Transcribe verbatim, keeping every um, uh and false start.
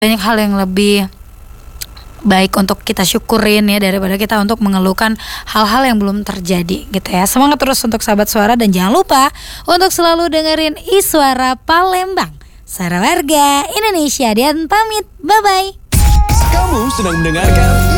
banyak hal yang lebih baik untuk kita syukurin ya daripada kita untuk mengeluhkan hal-hal yang belum terjadi gitu ya. Semangat terus untuk sahabat suara dan jangan lupa untuk selalu dengerin Iswara Palembang, Suara Warga Indonesia. Dan pamit, bye bye. Kamu sedang mendengarkan